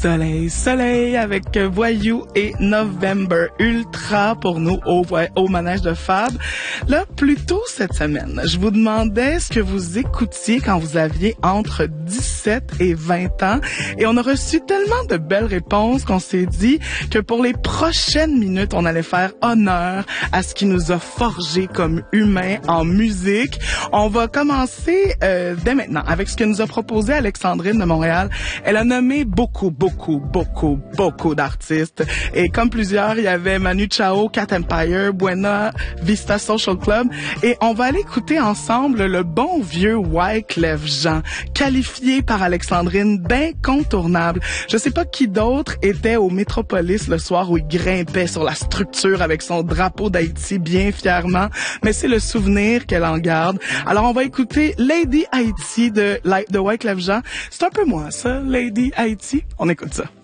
Soleil, soleil avec Voyou et November Ultra pour nous au manège de Fab. Là, plus tôt cette semaine, je vous demandais ce que vous écoutiez quand vous aviez entre 17 et 20 ans et on a reçu tellement de belles réponses qu'on s'est dit que pour les prochaines minutes, on allait faire honneur à ce qui nous a forgé comme humains en musique. On va commencer dès maintenant avec ce que nous a proposé Alexandrine de Montréal. Elle a nommé beaucoup d'artistes. Et comme plusieurs, il y avait Manu Chao, Cat Empire, Buena Vista Social Club. Et on va aller écouter ensemble le bon vieux Wyclef Jean, qualifié par Alexandrine d'incontournable. Je sais pas qui d'autre était au Métropolis le soir où il grimpait sur la structure avec son drapeau d'Haïti bien fièrement, mais c'est le souvenir qu'elle en garde. Alors on va écouter Lady Haïti de Wyclef Jean. C'est un peu moi ça, Lady Haïti. On écoute ça.